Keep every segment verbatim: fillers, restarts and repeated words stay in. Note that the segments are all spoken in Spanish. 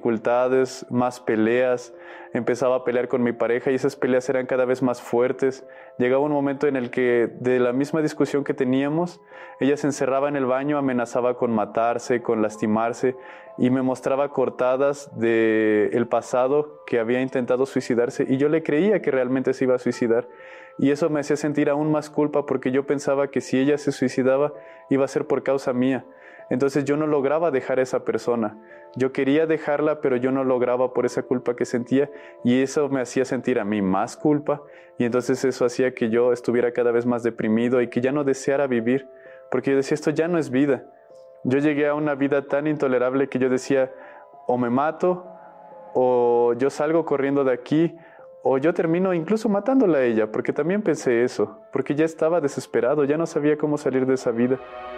dificultades, más peleas. Empezaba a pelear con mi pareja y esas peleas eran cada vez más fuertes. Llegaba un momento en el que de la misma discusión que teníamos, ella se encerraba en el baño, amenazaba con matarse, con lastimarse y me mostraba cortadas del pasado que había intentado suicidarse y yo le creía que realmente se iba a suicidar. Y eso me hacía sentir aún más culpa porque yo pensaba que si ella se suicidaba iba a ser por causa mía. Entonces yo no lograba dejar a esa persona. Yo quería dejarla, pero yo no lograba por esa culpa que sentía y eso me hacía sentir a mí más culpa y entonces eso hacía que yo estuviera cada vez más deprimido y que ya no deseara vivir, porque yo decía, esto ya no es vida. Yo llegué a una vida tan intolerable que yo decía, o me mato, o yo salgo corriendo de aquí, o yo termino incluso matándola a ella, porque también pensé eso, porque ya estaba desesperado, ya no sabía cómo salir de esa vida.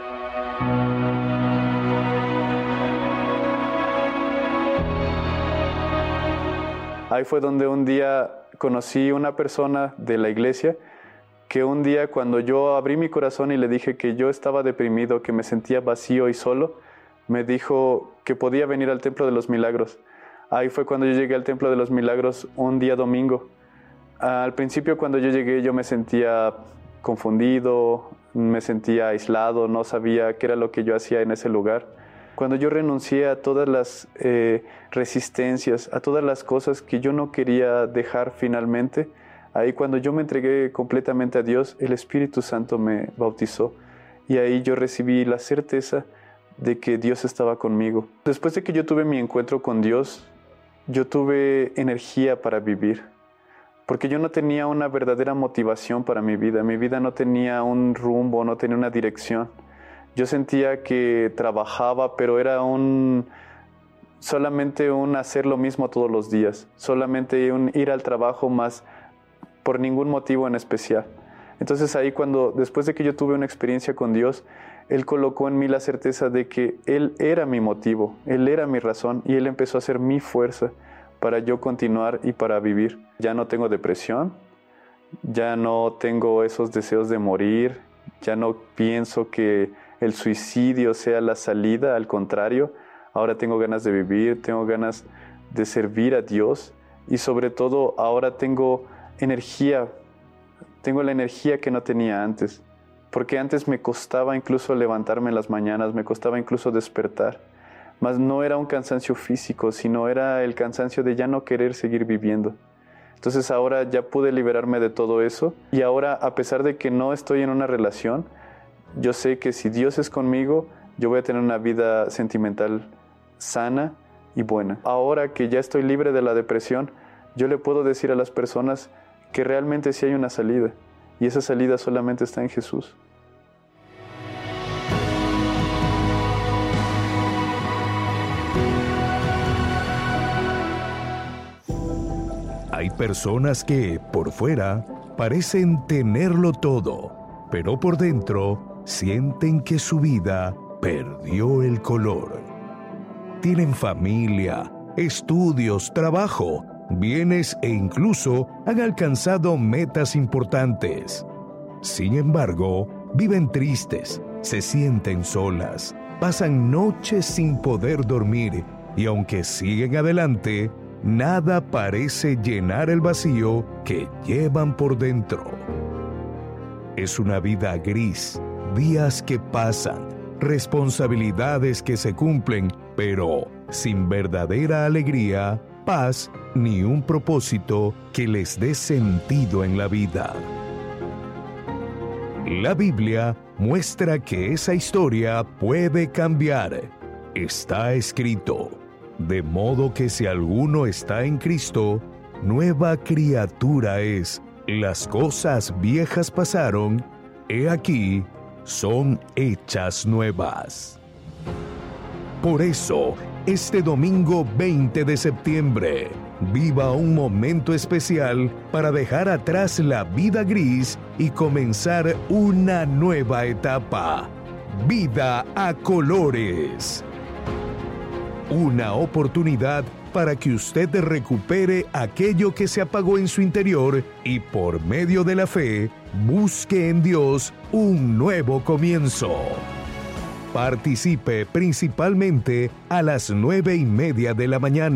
Ahí fue donde un día conocí una persona de la iglesia que un día cuando yo abrí mi corazón y le dije que yo estaba deprimido, que me sentía vacío y solo, me dijo que podía venir al Templo de los Milagros. Ahí fue cuando yo llegué al Templo de los Milagros un día domingo. Al principio cuando yo llegué yo me sentía confundido, me sentía aislado, no sabía qué era lo que yo hacía en ese lugar. Cuando yo renuncié a todas las eh, resistencias, a todas las cosas que yo no quería dejar finalmente, ahí cuando yo me entregué completamente a Dios, el Espíritu Santo me bautizó y ahí yo recibí la certeza de que Dios estaba conmigo. Después de que yo tuve mi encuentro con Dios, yo tuve energía para vivir, porque yo no tenía una verdadera motivación para mi vida. Mi vida no tenía un rumbo, no tenía una dirección. Yo sentía que trabajaba, pero era un, solamente un hacer lo mismo todos los días, solamente un ir al trabajo más por ningún motivo en especial. Entonces ahí cuando, después de que yo tuve una experiencia con Dios, Él colocó en mí la certeza de que Él era mi motivo, Él era mi razón y Él empezó a ser mi fuerza para yo continuar y para vivir. Ya no tengo depresión, ya no tengo esos deseos de morir, ya no pienso que el suicidio sea la salida, al contrario, ahora tengo ganas de vivir, tengo ganas de servir a Dios y sobre todo ahora tengo energía, tengo la energía que no tenía antes, porque antes me costaba incluso levantarme en las mañanas, me costaba incluso despertar, mas no era un cansancio físico, sino era el cansancio de ya no querer seguir viviendo. Entonces ahora ya pude liberarme de todo eso y ahora, a pesar de que no estoy en una relación, yo sé que si Dios es conmigo, yo voy a tener una vida sentimental sana y buena. Ahora que ya estoy libre de la depresión, yo le puedo decir a las personas que realmente sí hay una salida, y esa salida solamente está en Jesús. Hay personas que, por fuera, parecen tenerlo todo, pero por dentro sienten que su vida perdió el color. Tienen familia, estudios, trabajo, bienes e incluso han alcanzado metas importantes. Sin embargo, viven tristes, se sienten solas, pasan noches sin poder dormir y aunque siguen adelante, nada parece llenar el vacío que llevan por dentro. Es una vida gris, días que pasan, responsabilidades que se cumplen, pero sin verdadera alegría, paz ni un propósito que les dé sentido en la vida. La Biblia muestra que esa historia puede cambiar. Está escrito, de modo que si alguno está en Cristo, nueva criatura es. Las cosas viejas pasaron, he aquí, son hechas nuevas. Por eso, este domingo veinte de septiembre, viva un momento especial para dejar atrás la vida gris y comenzar una nueva etapa. Vida a colores. Una oportunidad para que usted recupere aquello que se apagó en su interior y por medio de la fe, busque en Dios un nuevo comienzo. Participe principalmente a las nueve y media de la mañana.